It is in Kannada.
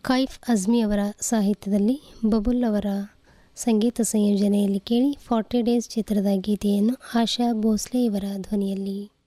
ಕೈಫ್ ಅಜ್ಮಿ ಅವರ ಸಾಹಿತ್ಯದಲ್ಲಿ ಬಬುಲ್ ಅವರ ಸಂಗೀತ ಸಂಯೋಜನೆಯಲ್ಲಿ ಕೇಳಿ 40 ಡೇಸ್ ಚಿತ್ರದ ಗೀತೆಯನ್ನು ಆಶಾ ಭೋಸ್ಲೆ ಇವರ ಧ್ವನಿಯಲ್ಲಿ.